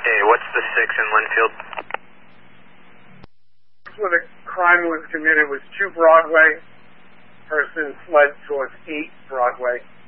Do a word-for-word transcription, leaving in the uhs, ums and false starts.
Hey, what's the six in Linfield? Where the crime was committed was two Broadway. Person fled towards eight Broadway.